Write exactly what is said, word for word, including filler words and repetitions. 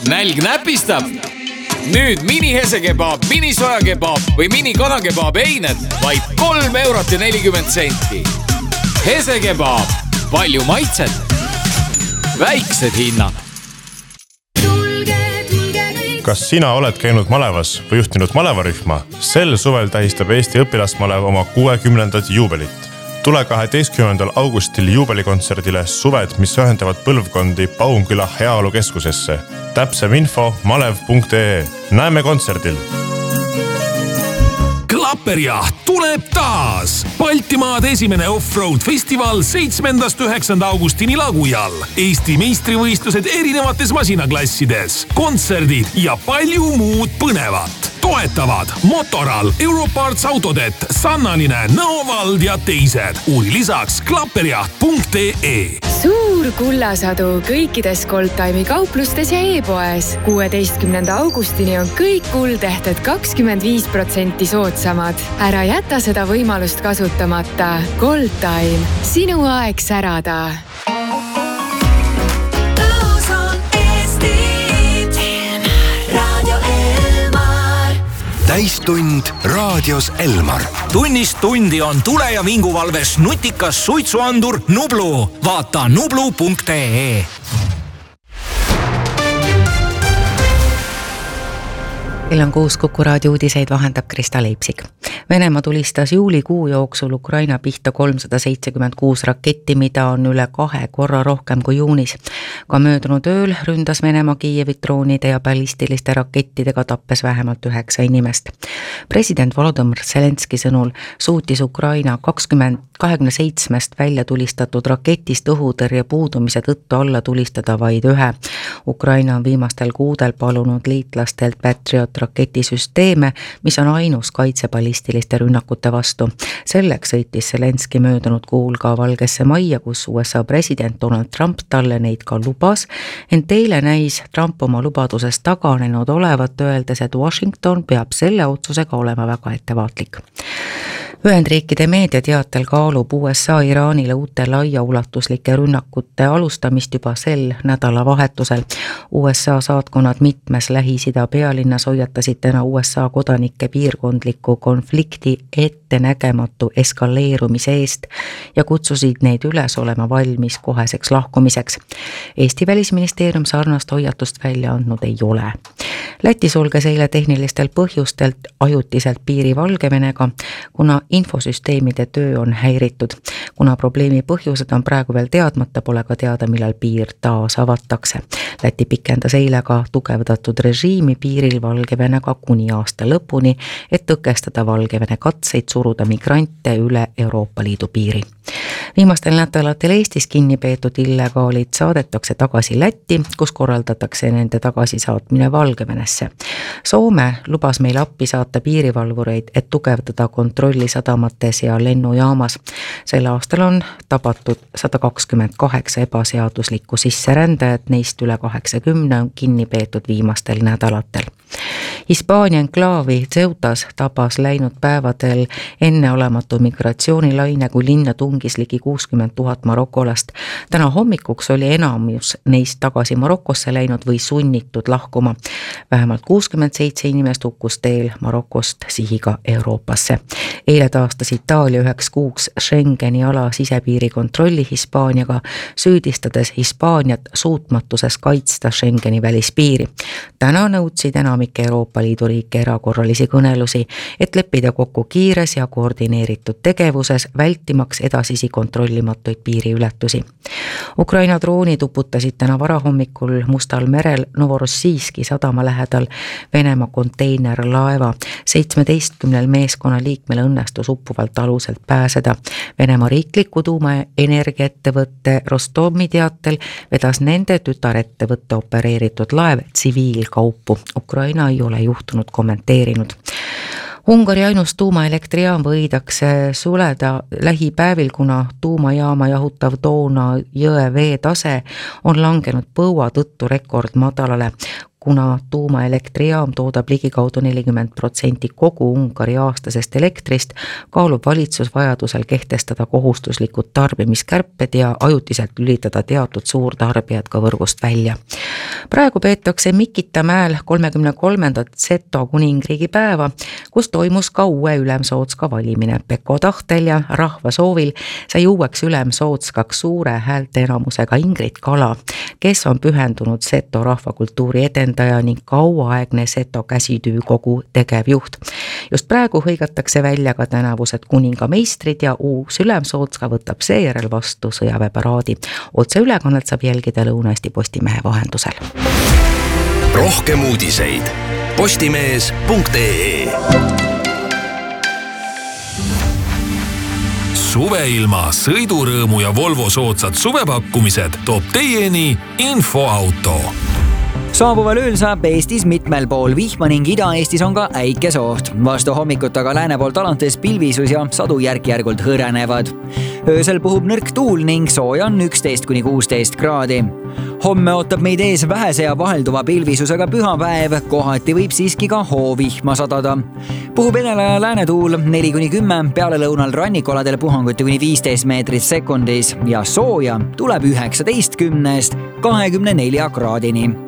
Nälg näpistab? Nüüd mini hesekebaab, mini sojakebaab või mini kanakebaab eined vaid kolm eurot ja nelikümmend senti. Hesekebaab, palju maitset, väiksed hinnad. Kas sina oled käinud malevas või juhtinud malevarühma? Sel suvel tähistab Eesti õpilasmalev oma kuuekümnendat juubelit. Tule kaheteistkümnendal augustil juubelikontserdile Suved, mis ühendavad põlvkondi Paunküla heaolukeskusesse. Täpsem info malev punkt ee. Näeme kontserdil! Klapperjaht tuleb taas! Baltimaade esimene off-road festival seitsmendast üheksanda augustini Lagujal. Eesti meistrivõistlused erinevates masinaklassides, kontserdid ja palju muud põnevat. Toetavad Motoral, Europarts Autodet, Sannanine, Nõovald ja teised. Uuri lisaks klapperjaht punkt ee. Suur kullasadu kõikides Goldtime'i kauplustes ja e-poes. kuueteistkümnenda augustini on kõik kuldehted kakskümmend viis protsenti soodsamad. Ära jäta seda võimalust kasutamata. Goldtime. Sinu aeg särada. Täistund raadios Elmar. Tunnist tundi on tule- ja vinguvalves nutikas suitsuandur Nublu. Vaata nublu punkt ee. Kell on kuus Kuku raadio uudiseid vahendab Krista Leipsik. Venemaa tulistas juulikuu jooksul Ukraina pihta kolmsada seitsekümmend kuus raketti, mida on üle kahe korra rohkem kui juunis. Ka möödunud ööl ründas Venemaa Kiievit droonide ja ballistiliste rakettidega, tappes vähemalt üheksa inimest. President Volodõmõr Zelenski sõnul suutis Ukraina kakskümmend kahekümne seitsmest välja tulistatud raketist õhutõrje puudumise tõttu alla tulistada vaid ühe. Ukraina on viimastel kuudel palunud liitlastelt Patriot raketisüsteeme, mis on ainus kaitse ballistiliste rünnakute vastu. Selleks sõitis Zelenski möödunud kuul ka Valgesse Majja, kus U S A president Donald Trump talle neid ka lubas, ent eile näis Trump oma lubadusest taganenud olevat, öeldes, et Washington peab selle otsusega olema väga ettevaatlik. Ühendriikide meediateatel kaalub U S A Iraanile uute laiaulatuslike rünnakute alustamist juba sel nädalavahetusel. U S A saatkonnad mitmes Lähis-Ida pealinnas hoiatasid täna U S A kodanike piirkondliku konflikti ettenägematu eskaleerumise eest ja kutsusid neid üles olema valmis koheseks lahkumiseks. Eesti välisministeerium sarnast hoiatust välja andnud ei ole. Läti sulges eile tehnilistel põhjustelt ajutiselt piiri Valgevenega, kuna infosüsteemide töö on häiritud. Kuna probleemi põhjused on praegu veel teadmata, pole ka teada, millal piir taas avatakse. Läti pikendas eile ka tugevdatud režiimi piiril Valgevenega kuni aasta lõpuni, et tõkestada Valgevene katseid suruda migrante üle Euroopa Liidu piiri. Viimastel nädalatel Eestis kinni peetud illegaalid saadetakse tagasi Lätti, kus korraldatakse nende tagasisaatmine Valgevenesse. Soome lubas meil appi saata piirivalvureid, et tugevdada kontrolli sadamates ja lennujaamas. Sel aastal on tabatud sada kakskümmend kaheksa ebaseaduslikku sisserändajat, neist üle kaheksakümne on kinni peetud viimastel nädalatel. Hispaania enklaavi Ceutas tabas läinud päevadel enneolematu migratsioonilaine, kui linna tungis ligi kuuskümmend tuhat marokolast. Täna hommikuks oli enamus neist tagasi Marokosse läinud või sunnitud lahkuma. Vähemalt kuuskümmend seitse inimest hukkus teel Marokost sihiga Euroopasse. Eile taastas Itaalia üheks kuuks Schengeni ala sisepiiri kontrolli Hispaaniaga, süüdistades Hispaaniat suutmatuses kaitsta Schengeni välispiiri. Täna nõudsid enamik Euroopa Liidu riike erakorralisi kõnelusi, et leppida kokku kiires ja koordineeritud tegevuses, vältimaks edasisi kontrollimatuid piiriületusi. Ukraina droonid uputasid täna varahommikul Mustal merel Novorossijski sadama lähedal Venemaa konteinerlaeva. seitsmeteistkümnel meeskonna liikmel õnnestus uppuvalt aluselt pääseda. Venemaa riikliku tuumaenergiaettevõtte Rostomi teatel vedas nende tütarettevõtte opereeritud laev tsiviilkaupu. Ukraina ei ole juhtunud kommenteerinud. Ungari ainus tuumaelektrijaam võidakse suleda lähipäevil, kuna tuumajaama jahutav Doona jõe veetase on langenud põua tõttu rekordmadalale. Kuna tuumaelektrijaam toodab ligikaudu nelikümmend protsenti kogu Ungari aastasest elektrist, kaalub valitsus vajadusel kehtestada kohustuslikud tarbimiskärped ja ajutiselt lülitada teatud suurtarbijad ka võrgust välja. praegu peetakse Mikitamäel kolmekümne kolmandat Seto kuningriigi päeva, kus toimus ka uue ülemsootska valimine. Peko tahtel ja rahva soovil sai uueks ülemsootskaks suure häälteenamusega Ingrid Kala, kes on pühendunud Seto rahvakultuuri edendaja ning kauaaegne Seto käsitöökogu tegevjuht. Just praegu hõigatakse välja ka tänavused kuningameistrid ja uus ülemsootska võtab seejärel vastu sõjaväeparaadi. Otse ülekannet saab jälgida Lõuna-Eesti Postimehe vahendusel. Rohkem uudiseid postimees punkt ee. Suveilma, sõidurõõmu ja Volvo sootsad suvepakkumised toob teieni Infoauto. Saabuval ööl saab Eestis mitmel pool vihma ning Ida-Eestis on ka äikesoht. Vastu hommikut aga lääne poolt alates pilvisus ja sadu järk-järgult hõrenevad. Öösel puhub nõrk tuul ning sooja on üksteist kuni kuusteist kraadi. Homme ootab meid ees vähese ja vahelduva pilvisusega pühapäev, kohati võib siiski ka hoovihma sadada. Puhub enelaja läänetuul neli kuni kümme, peale lõunal rannikoladel puhanguti kuni viisteist meetrit sekundis ja sooja tuleb üheksateist kümnest kahekümne nelja kraadini.